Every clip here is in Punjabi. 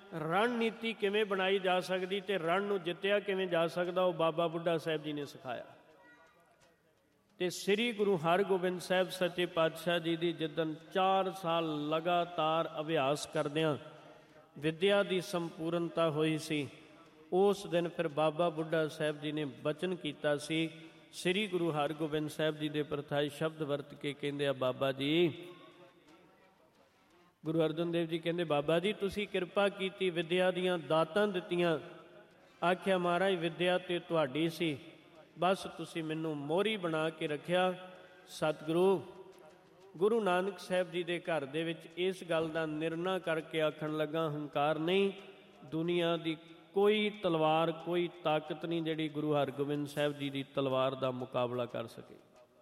ਰਣਨੀਤੀ ਕਿਵੇਂ ਬਣਾਈ ਜਾ ਸਕਦੀ ਤੇ ਰਣ ਨੂੰ ਜਿੱਤਿਆ ਕਿਵੇਂ ਜਾ ਸਕਦਾ, ਉਹ ਬਾਬਾ ਬੁੱਢਾ ਸਾਹਿਬ ਜੀ ਨੇ ਸਿਖਾਇਆ। ਤੇ ਸ੍ਰੀ ਗੁਰੂ ਹਰਗੋਬਿੰਦ ਸਾਹਿਬ ਸੱਚੇ ਪਾਤਸ਼ਾਹ ਜੀ ਦੀ ਜਿੱਦਣ 4 ਸਾਲ ਲਗਾਤਾਰ ਅਭਿਆਸ ਕਰਦਿਆਂ ਵਿੱਦਿਆ ਦੀ ਸੰਪੂਰਨਤਾ ਹੋਈ ਸੀ, ਉਸ ਦਿਨ ਫਿਰ ਬਾਬਾ ਬੁੱਢਾ ਸਾਹਿਬ ਜੀ ਨੇ ਬਚਨ ਕੀਤਾ ਸੀ। ਸ੍ਰੀ ਗੁਰੂ ਹਰਗੋਬਿੰਦ ਸਾਹਿਬ ਜੀ ਦੇ ਪ੍ਰਥਾਈ ਸ਼ਬਦ ਵਰਤ ਕੇ ਕਹਿੰਦੇ ਆ, ਬਾਬਾ ਜੀ, ਗੁਰੂ ਅਰਜਨ ਦੇਵ ਜੀ ਕਹਿੰਦੇ, ਬਾਬਾ ਜੀ ਤੁਸੀਂ ਕਿਰਪਾ ਕੀਤੀ, ਵਿੱਦਿਆ ਦੀਆਂ ਦਾਤਾਂ ਦਿੱਤੀਆਂ। ਆਖਿਆ ਮਹਾਰਾਜ ਵਿੱਦਿਆ ਤੇ ਤੁਹਾਡੀ ਸੀ, ਬਸ ਤੁਸੀਂ ਮੈਨੂੰ ਮੋਹਰੀ ਬਣਾ ਕੇ ਰੱਖਿਆ। ਸਤਿਗੁਰੂ ਗੁਰੂ ਨਾਨਕ ਸਾਹਿਬ ਜੀ ਦੇ ਘਰ ਦੇ ਵਿੱਚ ਇਸ ਗੱਲ ਦਾ ਨਿਰਣਾ ਕਰਕੇ ਆਖਣ ਲੱਗਾ, ਹੰਕਾਰ ਨਹੀਂ, ਦੁਨੀਆ ਦੀ ਕੋਈ ਤਲਵਾਰ, ਕੋਈ ਤਾਕਤ ਨਹੀਂ ਜਿਹੜੀ ਗੁਰੂ ਹਰਗੋਬਿੰਦ ਸਾਹਿਬ ਜੀ ਦੀ ਤਲਵਾਰ ਦਾ ਮੁਕਾਬਲਾ ਕਰ ਸਕੇ।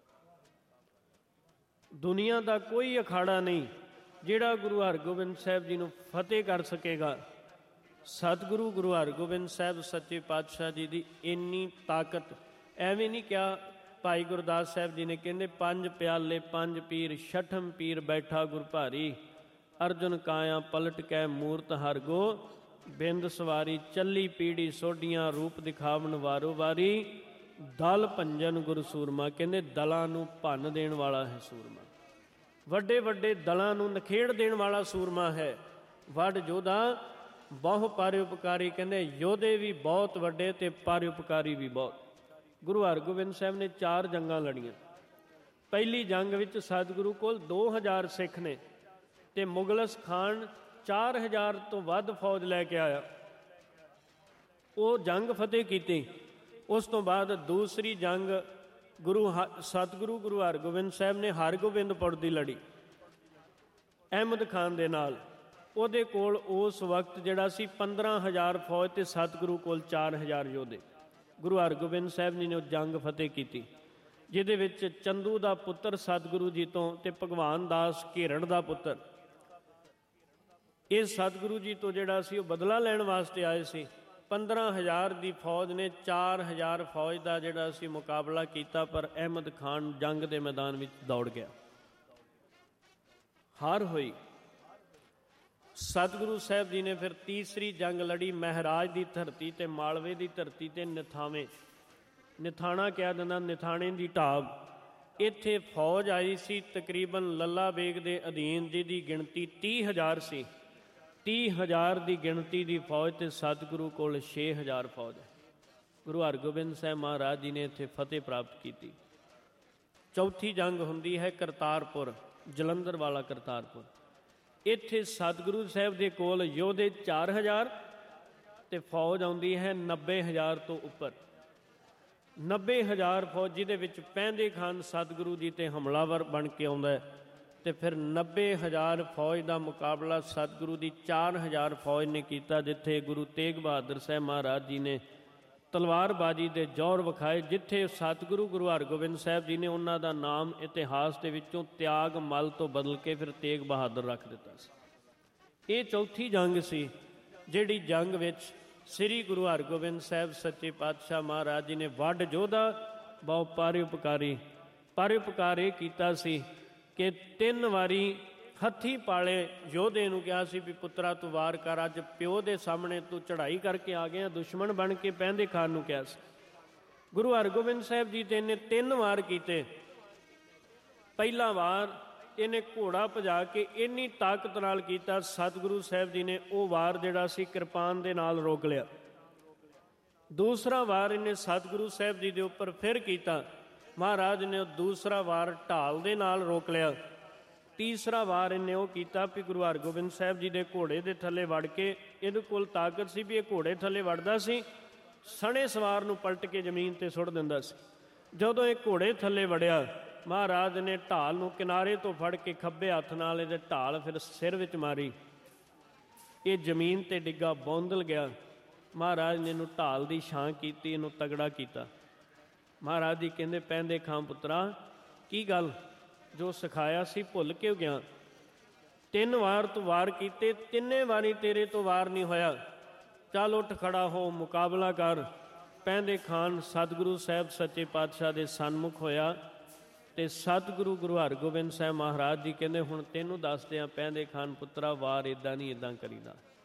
ਦੁਨੀਆ ਦਾ ਕੋਈ ਅਖਾੜਾ ਨਹੀਂ ਜਿਹੜਾ ਗੁਰੂ ਹਰਗੋਬਿੰਦ ਸਾਹਿਬ ਜੀ ਨੂੰ ਫਤਿਹ ਕਰ ਸਕੇਗਾ। ਸਤਿਗੁਰੂ ਗੁਰੂ ਹਰਗੋਬਿੰਦ ਸਾਹਿਬ ਸੱਚੇ ਪਾਤਸ਼ਾਹ ਜੀ ਦੀ ਇੰਨੀ ਤਾਕਤ। ਐਵੇਂ ਨਹੀਂ ਕਿਹਾ, ਭਾਈ ਗੁਰਦਾਸ ਸਾਹਿਬ ਜੀ ਨੇ ਕਹਿੰਦੇ, 5 ਪਿਆਲੇ 5 ਪੀਰ, 6ਠਮ ਪੀਰ ਬੈਠਾ ਗੁਰ ਭਾਰੀ, ਅਰਜੁਨ ਕਾਇਆ ਪਲਟ ਕੈ ਮੂਰਤ ਹਰਗੋ ਬਿੰਦ ਸਵਾਰੀ, ਚੱਲੀ ਪੀੜੀ ਸੋਢੀਆਂ ਰੂਪ ਦਿਖਾਵਣ ਵਾਰੋ ਵਾਰੀ, ਦਲ ਭੰਜਨ ਗੁਰ ਸੂਰਮਾ। ਕਹਿੰਦੇ ਦਲਾਂ ਨੂੰ ਭੰਨ ਦੇਣ ਵਾਲਾ ਹੈ ਸੂਰਮਾ, ਵੱਡੇ ਵੱਡੇ ਦਲਾਂ ਨੂੰ ਨਖੇੜ ਦੇਣ ਵਾਲਾ ਸੂਰਮਾ ਹੈ। ਵੱਡ ਯੋਧਾ ਬਹੁ ਪਰਉਪਕਾਰੀ, ਕਹਿੰਦੇ ਯੋਧੇ ਵੀ ਬਹੁਤ ਵੱਡੇ ਤੇ ਪਰਉਪਕਾਰੀ ਵੀ ਬਹੁਤ। ਗੁਰੂ ਹਰਗੋਬਿੰਦ ਸਾਹਿਬ ਨੇ 4 ਜੰਗਾਂ ਲੜੀਆਂ। ਪਹਿਲੀ ਜੰਗ ਵਿੱਚ ਸਤਿਗੁਰੂ ਕੋਲ 2000 ਸਿੱਖ ਨੇ ਤੇ ਮੁਗਲਸ ਖਾਨ 4000 ਤੋਂ ਵੱਧ ਫੌਜ ਲੈ ਕੇ ਆਇਆ। ਉਹ ਜੰਗ ਫਤਿਹ ਕੀਤੀ। ਉਸ ਤੋਂ ਬਾਅਦ ਦੂਸਰੀ ਜੰਗ ਸਤਿਗੁਰੂ ਗੁਰੂ ਹਰਗੋਬਿੰਦ ਸਾਹਿਬ ਨੇ ਹਰਗੋਬਿੰਦਪੁਰ ਦੀ ਲੜੀ ਅਹਿਮਦ ਖਾਨ ਦੇ ਨਾਲ। ਉਹਦੇ ਕੋਲ ਉਸ ਵਕਤ ਜਿਹੜਾ ਸੀ 15000 ਫੌਜ ਤੇ ਸਤਿਗੁਰੂ ਕੋਲ 4000 ਯੋਧੇ। ਗੁਰੂ ਹਰਗੋਬਿੰਦ ਸਾਹਿਬ ਜੀ ਨੇ ਉਹ ਜੰਗ ਫਤਿਹ ਕੀਤੀ, ਜਿਹਦੇ ਵਿੱਚ ਚੰਦੂ ਦਾ ਪੁੱਤਰ ਸਤਿਗੁਰੂ ਜੀ ਤੋਂ ਤੇ ਭਗਵਾਨ ਦਾਸ ਘੇਰੜ ਦਾ ਪੁੱਤਰ, ਇਹ ਸਤਿਗੁਰੂ ਜੀ ਤੋਂ ਜਿਹੜਾ ਸੀ ਉਹ ਬਦਲਾ ਲੈਣ ਵਾਸਤੇ ਆਏ ਸੀ। 15000 ਦੀ ਫੌਜ ਨੇ 4000 ਫੌਜ ਦਾ ਜਿਹੜਾ ਸੀ ਮੁਕਾਬਲਾ ਕੀਤਾ, ਪਰ ਅਹਿਮਦ ਖਾਨ ਜੰਗ ਦੇ ਮੈਦਾਨ ਵਿੱਚ ਦੌੜ ਗਿਆ, ਹਾਰ ਹੋਈ। ਸਤਿਗੁਰੂ ਸਾਹਿਬ ਜੀ ਨੇ ਫਿਰ ਤੀਸਰੀ ਜੰਗ ਲੜੀ ਮਹਾਰਾਜ ਦੀ ਧਰਤੀ ਤੇ ਮਾਲਵੇ ਦੀ ਧਰਤੀ ਤੇ ਨਿਥਾਵੇਂ, ਨਿਥਾਣਾ ਕਿਹਾ ਜਾਂਦਾ, ਨਿਥਾਣੇ ਦੀ ਢਾਬ। ਇੱਥੇ ਫੌਜ ਆਈ ਸੀ ਤਕਰੀਬਨ ਲੱਲਾ ਬੇਗ ਦੇ ਅਧੀਨ, ਜਿਹਦੀ ਗਿਣਤੀ 30000 ਸੀ। 30000 ਦੀ ਗਿਣਤੀ ਦੀ ਫੌਜ ਤੇ ਸਤਿਗੁਰੂ ਕੋਲ 6000 ਫੌਜ ਹੈ। ਗੁਰੂ ਹਰਗੋਬਿੰਦ ਸਾਹਿਬ ਮਹਾਰਾਜ ਜੀ ਨੇ ਇੱਥੇ ਫਤਿਹ ਪ੍ਰਾਪਤ ਕੀਤੀ। ਚੌਥੀ ਜੰਗ ਹੁੰਦੀ ਹੈ ਕਰਤਾਰਪੁਰ, ਜਲੰਧਰ ਵਾਲਾ ਕਰਤਾਰਪੁਰ। ਇੱਥੇ ਸਤਿਗੁਰੂ ਸਾਹਿਬ ਦੇ ਕੋਲ ਯੋਧੇ 4000 ਤੇ ਫੌਜ ਆਉਂਦੀ ਹੈ 90000 ਤੋਂ ਉੱਪਰ। 90000 ਫੌਜ, ਜਿਹਦੇ ਵਿੱਚ ਪਹਿੰਦੇ ਖਾਨ ਸਤਿਗੁਰੂ ਜੀ ਤੇ ਹਮਲਾਵਰ ਬਣ ਕੇ ਆਉਂਦਾ ਹੈ। ਤੇ ਫਿਰ 90000 ਫੌਜ ਦਾ ਮੁਕਾਬਲਾ ਸਤਿਗੁਰੂ ਦੀ 4000 ਫੌਜ ਨੇ ਕੀਤਾ, ਜਿੱਥੇ ਗੁਰੂ ਤੇਗ ਬਹਾਦਰ ਸਾਹਿਬ ਮਹਾਰਾਜ ਜੀ ਨੇ ਤਲਵਾਰਬਾਜੀ ਦੇ ਜੌਹਰ ਵਿਖਾਏ, ਜਿੱਥੇ ਸਤਿਗੁਰੂ ਗੁਰੂ ਹਰਗੋਬਿੰਦ ਸਾਹਿਬ ਜੀ ਨੇ ਉਹਨਾਂ ਦਾ ਨਾਮ ਇਤਿਹਾਸ ਦੇ ਵਿੱਚੋਂ ਤਿਆਗ ਮਲ ਤੋਂ ਬਦਲ ਕੇ ਫਿਰ ਤੇਗ ਬਹਾਦਰ ਰੱਖ ਦਿੱਤਾ ਸੀ। ਇਹ ਚੌਥੀ ਜੰਗ ਸੀ, ਜਿਹੜੀ ਜੰਗ ਵਿੱਚ ਸ੍ਰੀ ਗੁਰੂ ਹਰਗੋਬਿੰਦ ਸਾਹਿਬ ਸੱਚੇ ਪਾਤਸ਼ਾਹ ਮਹਾਰਾਜ ਜੀ ਨੇ ਵੱਡ ਯੋਧਾ ਬਹੁ ਪਰਉਪਕਾਰ ਇਹ ਕੀਤਾ ਸੀ ਕਿ 3 ਵਾਰੀ ਹੱਥੀਂ ਪਾਲੇ ਯੋਧੇ ਨੂੰ ਕਿਹਾ ਸੀ ਵੀ ਪੁੱਤਰਾ ਤੂੰ ਵਾਰ ਕਰ, ਅੱਜ ਪਿਓ ਦੇ ਸਾਹਮਣੇ ਤੂੰ ਚੜ੍ਹਾਈ ਕਰਕੇ ਆ ਗਿਆ, ਦੁਸ਼ਮਣ ਬਣ ਕੇ ਪਹਿੰਦੇ ਖਾਨ ਨੂੰ ਕਿਹਾ ਸੀ। ਗੁਰੂ ਹਰਗੋਬਿੰਦ ਸਾਹਿਬ ਜੀ ਤੇ ਇਹਨੇ 3 ਵਾਰ ਕੀਤੇ। ਪਹਿਲਾ ਵਾਰ ਇਹਨੇ ਘੋੜਾ ਭਜਾ ਕੇ ਇੰਨੀ ਤਾਕਤ ਨਾਲ ਕੀਤਾ, ਸਤਿਗੁਰੂ ਸਾਹਿਬ ਜੀ ਨੇ ਉਹ ਵਾਰ ਜਿਹੜਾ ਸੀ ਕਿਰਪਾਨ ਦੇ ਨਾਲ ਰੋਕ ਲਿਆ। ਦੂਸਰਾ ਵਾਰ ਇਹਨੇ ਸਤਿਗੁਰੂ ਸਾਹਿਬ ਜੀ ਦੇ ਉੱਪਰ ਫਿਰ ਕੀਤਾ, ਮਹਾਰਾਜ ਨੇ ਉਹ ਦੂਸਰਾ ਵਾਰ ਢਾਲ ਦੇ ਨਾਲ ਰੋਕ ਲਿਆ। ਤੀਸਰਾ ਵਾਰ ਇਹਨੇ ਉਹ ਕੀਤਾ ਵੀ ਗੁਰੂ ਹਰਗੋਬਿੰਦ ਸਾਹਿਬ ਜੀ ਦੇ ਘੋੜੇ ਦੇ ਥੱਲੇ ਵੜ ਕੇ, ਇਹਦੇ ਕੋਲ ਤਾਕਤ ਸੀ ਵੀ ਇਹ ਘੋੜੇ ਥੱਲੇ ਵੜਦਾ ਸੀ, ਸਣੇ ਸਵਾਰ ਨੂੰ ਪਲਟ ਕੇ ਜ਼ਮੀਨ 'ਤੇ ਸੁੱਟ ਦਿੰਦਾ ਸੀ। ਜਦੋਂ ਇਹ ਘੋੜੇ ਥੱਲੇ ਵੜਿਆ, ਮਹਾਰਾਜ ਨੇ ਢਾਲ ਨੂੰ ਕਿਨਾਰੇ ਤੋਂ ਫੜ ਕੇ ਖੱਬੇ ਹੱਥ ਨਾਲ ਇਹਦੇ ਢਾਲ ਫਿਰ ਸਿਰ ਵਿੱਚ ਮਾਰੀ, ਇਹ ਜ਼ਮੀਨ 'ਤੇ ਡਿੱਗਾ, ਬੌਂਦਲ ਗਿਆ। ਮਹਾਰਾਜ ਨੇ ਇਹਨੂੰ ਢਾਲ ਦੀ ਛਾਂ ਕੀਤੀ, ਇਹਨੂੰ ਤਗੜਾ ਕੀਤਾ। ਮਹਾਰਾਜ ਜੀ ਕਹਿੰਦੇ ਪਹਿੰਦੇ ਖਾਂ ਪੁੱਤਰਾ ਕੀ ਗੱਲ, ਜੋ ਸਿਖਾਇਆ ਸੀ ਭੁੱਲ ਕਿਉਂ ਗਿਆ? 3 ਵਾਰ ਤੂੰ ਵਾਰ ਕੀਤੇ, 3 ਵਾਰੀ ਤੇਰੇ ਤੋਂ ਵਾਰ ਨਹੀਂ ਹੋਇਆ, ਚੱਲ ਉੱਠ ਖੜਾ ਹੋ, ਮੁਕਾਬਲਾ ਕਰ। ਪਹਿੰਦੇ ਖਾਨ ਸਤਿਗੁਰੂ ਸਾਹਿਬ ਸੱਚੇ ਪਾਤਸ਼ਾਹ ਦੇ ਸਨਮੁਖ ਹੋਇਆ ਤੇ ਸਤਿਗੁਰੂ ਗੁਰੂ ਹਰਗੋਬਿੰਦ ਸਾਹਿਬ ਮਹਾਰਾਜ ਜੀ ਕਹਿੰਦੇ ਹੁਣ ਤੈਨੂੰ ਦੱਸਦੇ ਹਾਂ ਪਹਿੰਦੇ ਖਾਨ ਪੁੱਤਰਾ, ਵਾਰ ਇੱਦਾਂ ਨਹੀਂ, ਇੱਦਾਂ ਕਰੀਦਾ।